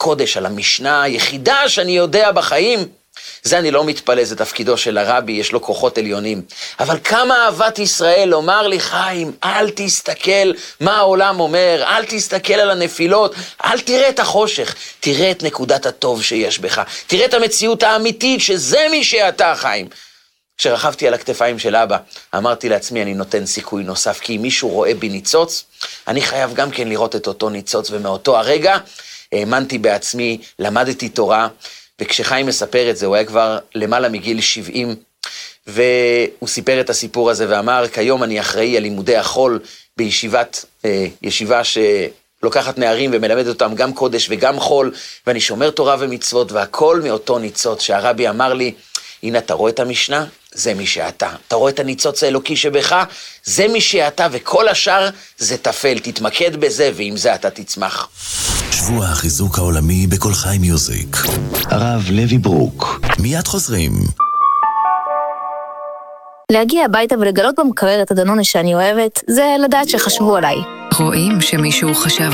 קודש, על המשנה היחידה שאני יודע בחיים. זה אני לא מתפלא, זה תפקידו של הרבי, יש לו כוחות עליונים. אבל כמה אהבת ישראל לומר לי, חיים, אל תסתכל מה העולם אומר, אל תסתכל על הנפילות, אל תראה את החושך, תראה את נקודת הטוב שיש בך, תראה את המציאות האמיתית שזה מי שאתה, חיים. כשרכבתי על הכתפיים של אבא, אמרתי לעצמי, אני נותן סיכוי נוסף, כי אם מישהו רואה בי ניצוץ, אני חייב גם כן לראות את אותו ניצוץ, ומאותו הרגע האמנתי בעצמי, למדתי תורה, וכשחיים מספר את זה, הוא היה כבר למעלה מגיל 70, והוא סיפר את הסיפור הזה ואמר, כיום אני אחראי על לימודי החול ישיבה שלוקחת נערים ומלמדת אותם גם קודש וגם חול, ואני שומר תורה ומצוות, והכל מאותו ניצוץ שהרבי אמר לי, הנה אתה רואה את המשנה? זה מי שאתה. אתה רואה את הניצוץ האלוקי שבך? זה מי שאתה, וכל השאר זה תפל. תתמקד בזה, ועם זה אתה תצמח. שבוע החיזוק העולמי בכל חי מיוזיק. הרב לוי ברוק. מיד חוזרים. להגיע הביתה ולגלות במקרר את הדנונה שאני אוהבת, זה לדעת שחשבו עליי. רואים שמישהו חשב